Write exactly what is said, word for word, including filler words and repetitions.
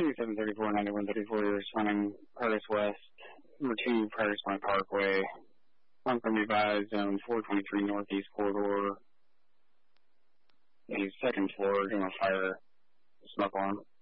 seven thirty-four, ninety-one thirty-four, you're responding Paradise West, number two, Paradise Point Parkway. I'm from Revised Zone four twenty-three Northeast Corridor. The second floor, doing a fire smoke alarm.